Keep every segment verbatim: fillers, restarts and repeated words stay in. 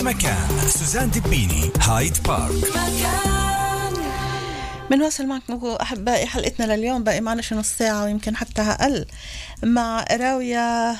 مكان سوزان دبيني هايد بارك. مكان. بنواصل معكم أحبائي حلقتنا لليوم، باقي معنا شي نص ساعة ويمكن حتى أقل، مع راوية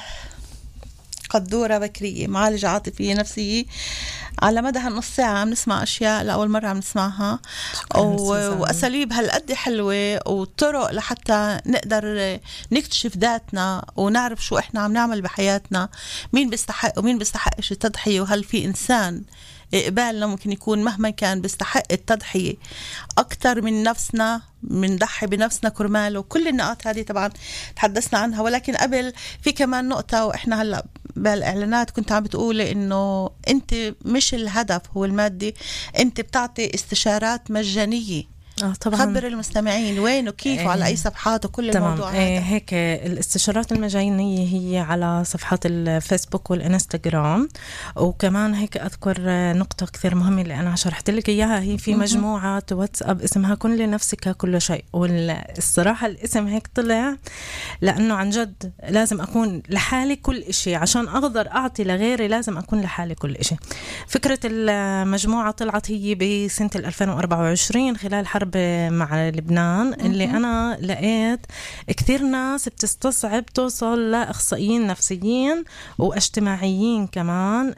قدورة بكرية، معالجة عاطفية نفسية. على مدى هالنص ساعة عم نسمع أشياء لأول مرة عم نسمعها، وأساليب هالقد حلوة وطرق لحتى نقدر نكتشف ذاتنا ونعرف شو إحنا عم نعمل بحياتنا، مين بيستحق ومين بيستحقش التضحية، وهل في إنسان إقبالنا ممكن يكون مهما كان بيستحق التضحية أكتر من نفسنا، من ضحي بنفسنا كرماله. وكل النقاط هذه طبعا تحدثنا عنها، ولكن قبل في كمان نقطة، وإحنا هلأ بالإعلانات كنت عم بتقولي إنه أنت مش الهدف هو المادي، أنت بتعطي استشارات مجانية. آه طبعا. خبر المستمعين وين وكيف آه وعلى أي صفحات وكل تمام. الموضوع هذا. آه هيك الاستشارات المجانية هي على صفحات الفيسبوك والإنستغرام. وكمان هيك أذكر نقطة كثير مهمة اللي أنا شرحت لك إياها، هي في مجموعة واتساب اسمها كن لنفسك كل شيء. والصراحة الاسم هيك طلع لأنه عن جد لازم أكون لحالي كل إشي عشان أقدر أعطي لغيري، لازم أكون لحالي كل إشي. فكرة المجموعة طلعت هي بسنة ألفين وأربعة وعشرين خلال حرب مع لبنان، اللي أنا لقيت كثير ناس بتستصعب توصل لأخصائيين نفسيين واجتماعيين كمان،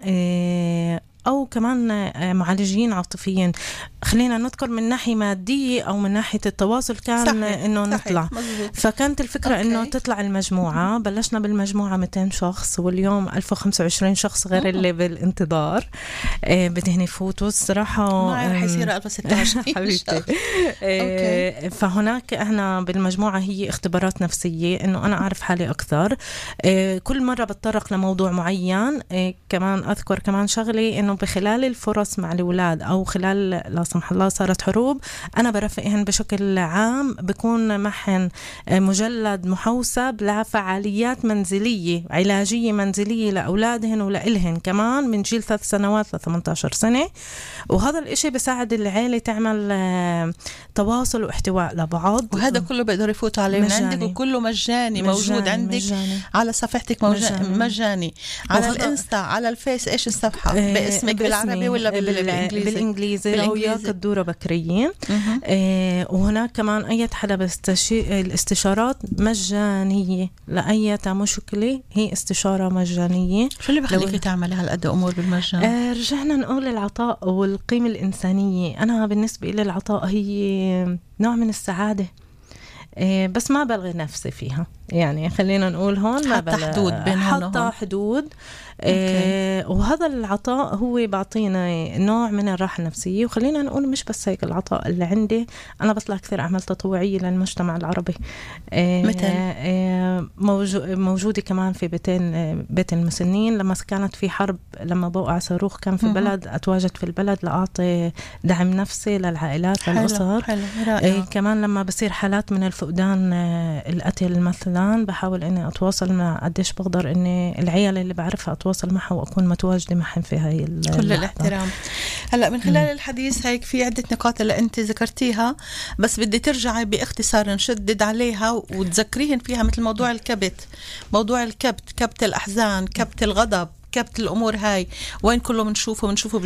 أو كمان معالجين عاطفيين. خلينا نذكر من ناحية مادية أو من ناحية التواصل كان صحيح. إنه صحيح. نطلع مزبوط. فكانت الفكرة أوكي. إنه تطلع المجموعة. بلشنا بالمجموعة مئتين شخص، واليوم ألف وخمسة وعشرين شخص غير اللي بالانتظار آه بدهن يفوتوا. الصراحة ما رح يصير ألف وستة وعشرين حبيبتي. آه فهناك إحنا بالمجموعة هي اختبارات نفسية، إنه أنا أعرف حالي أكثر. آه كل مرة بتطرق لموضوع معين. آه كمان أذكر كمان شغلي إنه بخلال الفرص مع الأولاد أو خلال لا سمح الله صارت حروب، أنا برفقهن بشكل عام، بكون معهن مجلد محوسب لفعاليات منزلية علاجية منزلية لأولادهن ولإلهن كمان من جيل ثلاث سنوات ل ثمانية عشر سنة. وهذا الإشي بساعد العائلة تعمل تواصل واحتواء لبعض، وهذا كله بقدر يفوتوا عليه من عندك، وكله مجاني, مجاني موجود عندك مجاني. على صفحتك مجاني, مجاني. على الانستا على الفيس. إيش الصفحة؟ باسمك بالعربي ولا بالإنجليزي؟ بالإنجليزي راوية قدورة بكريين. آه وهناك كمان أي حدا بستشي... الاستشارات مجانية لأي مشكلة، هي استشارة مجانية. شو اللي بخليكي تعملي هالقد أمور بالمجان؟ آه رجعنا نقول العطاء والقيمة الإنسانية. أنا بالنسبة إلي العطاء هي نوع من السعادة، آه بس ما بلغي نفسي فيها. يعني خلينا نقول هون ما حتى حدود بين هون حتى حدود. آه وهذا العطاء هو بعطينا نوع من الراحة النفسية. وخلينا نقول مش بس هيك العطاء اللي عندي، أنا بطلع كثير أعمال تطوعية للمجتمع العربي. آه مثل آه موجو موجودة كمان في بيتين بيت المسنين. لما كانت في حرب، لما بوقع صاروخ كان في بلد، أتواجد في البلد لأعطي دعم نفسي للعائلات للأسر. حلو. حلو. آه كمان لما بصير حالات من الفقدان، آه القتل مثلا، بحاول إني أتواصل مع قديش بقدر إني العيال اللي بعرفها أتواصل معها وأكون متواجدة معهم في هاي كل اللحظة. الاحترام. هلأ من خلال م. الحديث هيك في عدة نقاط اللي أنت ذكرتيها، بس بدي ترجعي باختصار نشدد عليها وتذكريهن فيها، مثل موضوع الكبت، موضوع الكبت، كبت الأحزان، كبت الغضب، كبت الأمور هاي، وين كله منشوفه منشوفه